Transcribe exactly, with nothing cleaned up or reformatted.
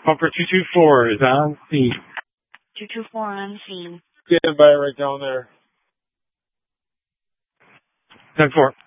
Pumper two two four is on scene. two two four on scene. Stand by right down there. ten four.